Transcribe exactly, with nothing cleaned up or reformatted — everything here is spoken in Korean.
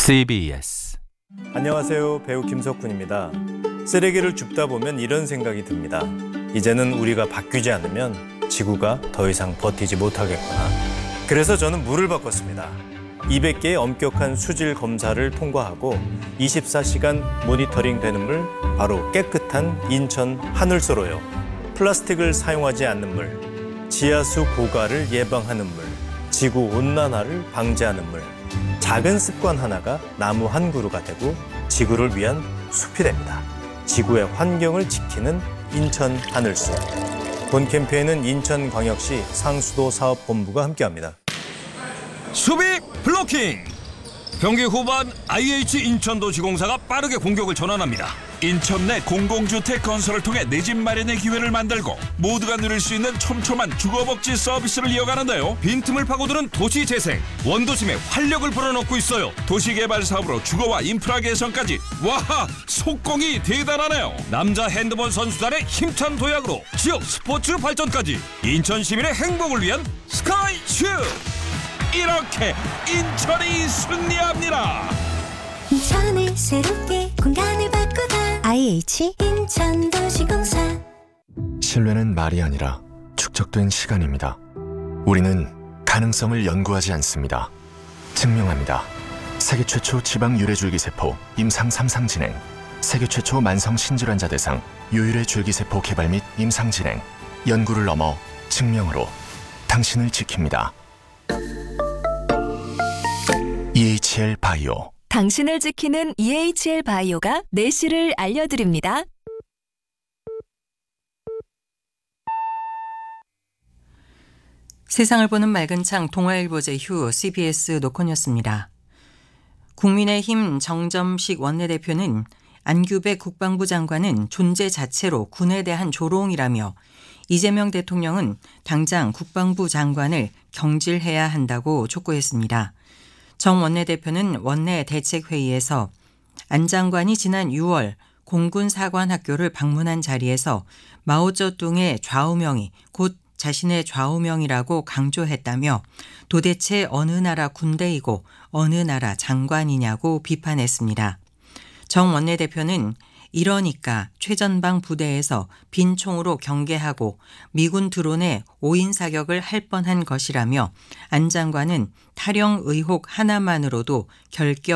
씨비에스 안녕하세요. 배우 김석훈입니다. 쓰레기를 줍다 보면 이런 생각이 듭니다. 이제는 우리가 바뀌지 않으면 지구가 더 이상 버티지 못하겠구나. 그래서 저는 물을 바꿨습니다. 이백 개의 엄격한 수질 검사를 통과하고 이십사 시간 모니터링 되는 물, 바로 깨끗한 인천 하늘소로요. 플라스틱을 사용하지 않는 물, 지하수 고갈을 예방하는 물, 지구 온난화를 방지하는 물. 작은 습관 하나가 나무 한 그루가 되고 지구를 위한 숲이 됩니다. 지구의 환경을 지키는 인천 하늘소. 본 캠페인은 인천광역시 상수도 사업본부가 함께합니다. 수비 블로킹! 경기 후반 아이에이치 인천도시공사가 빠르게 공격을 전환합니다. 인천 내 공공주택 건설을 통해 내 집 마련의 기회를 만들고 모두가 누릴 수 있는 촘촘한 주거복지 서비스를 이어가는데요. 빈틈을 파고드는 도시재생, 원도심에 활력을 불어넣고 있어요. 도시개발 사업으로 주거와 인프라 개선까지. 와하! 속공이 대단하네요. 남자 핸드볼 선수단의 힘찬 도약으로 지역 스포츠 발전까지. 인천 시민의 행복을 위한 스카이슈! 이렇게 인천이 승리합니다. 인천을 새롭게 공간을 바꾸다 아이에이치 인천도시공사. 신뢰는 말이 아니라 축적된 시간입니다. 우리는 가능성을 연구하지 않습니다. 증명합니다. 세계 최초 지방 유래줄기세포 임상 삼 상 진행, 세계 최초 만성 신질환자 대상 요율의 줄기세포 개발 및 임상 진행, 연구를 넘어 증명으로 당신을 지킵니다. 이에이치엘 바이오. 당신을 지키는 이에이치엘 바이오가 내실을 알려드립니다. 세상을 보는 맑은 창 동아일보 제휴 씨비에스 노컷이었습니다. 국민의힘 정점식 원내대표는 안규백 국방부 장관은 존재 자체로 군에 대한 조롱이라며 이재명 대통령은 당장 국방부 장관을 경질해야 한다고 촉구했습니다. 정 원내대표는 원내 대책회의에서 안 장관이 지난 유월 공군사관학교를 방문한 자리에서 마오쩌둥의 좌우명이 곧 자신의 좌우명이라고 강조했다며 도대체 어느 나라 군대이고 어느 나라 장관이냐고 비판했습니다. 정 원내대표는 이러니까 최전방 부대에서 빈 총으로 경계하고 미군 드론에 오인 사격을 할 뻔한 것이라며 안 장관은 탈영 의혹 하나만으로도 결격